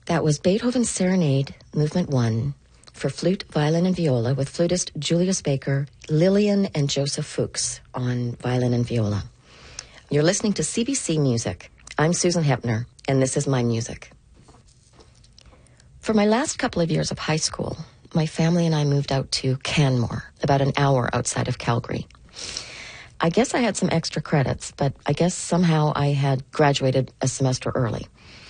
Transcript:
That was Beethoven's Serenade, Movement 1, for flute, violin, and viola, with flutist Julius Baker, Lillian and Joseph Fuchs on violin and viola. You're listening to CBC Music. I'm Susan Hepner, and this is my music. For my last couple of years of high school, my family and I moved out to Canmore, about an hour outside of Calgary. I guess I had some extra credits, but I guess somehow I had graduated a semester early.